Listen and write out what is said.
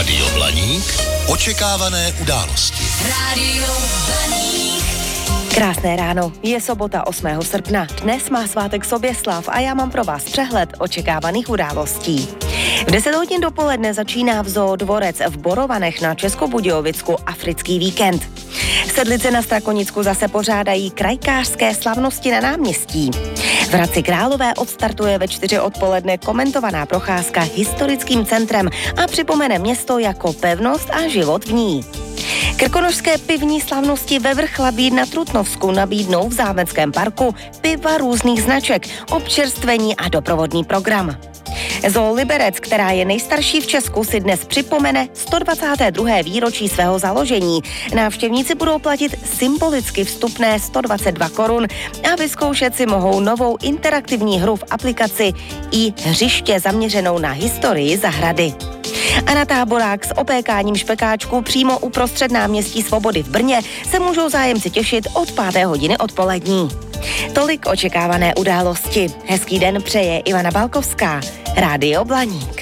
Rádio Blaník. Očekávané události. Rádio Blaník. Krásné ráno, je sobota 8. srpna. Dnes má svátek Soběslav a já mám pro vás přehled očekávaných událostí. V 10 hodin dopoledne začíná v Zoo Dvorec v Borovanech na Českobudějovicku africký víkend. Sedlice na Strakonicku zase pořádají krajkářské slavnosti na náměstí. V Hradci Králové odstartuje ve 4 odpoledne komentovaná procházka historickým centrem a připomene město jako pevnost a život v ní. Krkonošské pivní slavnosti ve Vrchlabí na Trutnovsku nabídnou v Zámeckém parku piva různých značek, občerstvení a doprovodný program. Zoo Liberec, která je nejstarší v Česku, si dnes připomene 122. výročí svého založení. Návštěvníci budou platit symbolicky vstupné 122 korun a vyzkoušet si mohou novou interaktivní hru v aplikaci hřiště zaměřenou na historii zahrady. A na táborák s opékáním špekáčků přímo uprostřed náměstí Svobody v Brně se můžou zájemci těšit od 5. hodiny odpolední. Tolik očekávané události. Hezký den přeje Ivana Balkovská. Rádio Blaník.